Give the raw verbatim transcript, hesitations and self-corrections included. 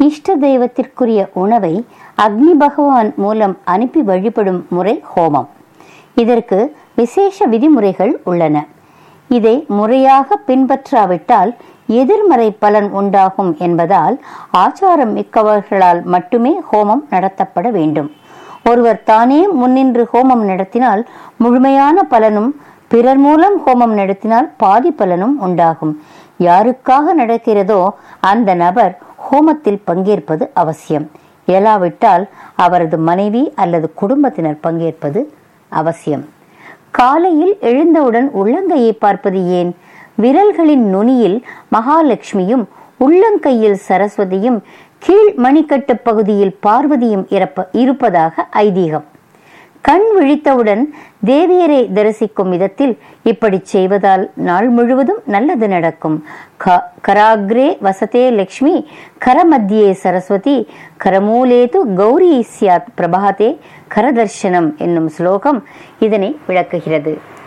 இஷ்ட தெய்வத்திற்குரிய உணவை அக்னி பகவான் மூலம் அனுப்பி வழிபடும் முறை ஹோமம். இதற்கு விசேஷ விதிமுறைகள் உள்ளன. இதை முறையாக பின்பற்றாவிட்டால் எதிர்மறை பலன் உண்டாகும் என்பதால் ஆச்சாரம் மிக்கவர்களால் மட்டுமே ஹோமம் நடத்தப்பட வேண்டும். ஒருவர் தானே முன்னின்று ஹோமம் நடத்தினால் முழுமையான பலனும், பிறர் மூலம் ஹோமம் நடத்தினால் பாதி பலனும் உண்டாகும். யாருக்காக நடக்கிறதோ அந்த நபர் ஹோமத்தில் பங்கேற்பது அவசியம். இயலாவிட்டால் அவரது மனைவி அல்லது குடும்பத்தினர் பங்கேற்பது அவசியம். காலையில் எழுந்தவுடன் உள்ளங்கையை பார்ப்பது ஏன்? விரல்களின் நுனியில் மகாலட்சுமியும் உள்ளங்கையில் சரஸ்வதியும் கீழ் மணிக்கட்டு பகுதியில் பார்வதியும் இருப்பதாக ஐதீகம். கண் விழித்தவுடன் தேவியரை தரிசிக்கும் விதத்தில் இப்படி செய்வதால் நாள் முழுவதும் நல்லது நடக்கும். கராக்ரே வசதே லக்ஷ்மி, கரமத்தியே சரஸ்வதி, கரமூலேது கௌரி சியாத் பிரபாதே கரதர்ஷனம் என்னும் ஸ்லோகம் இதனை விளக்குகிறது.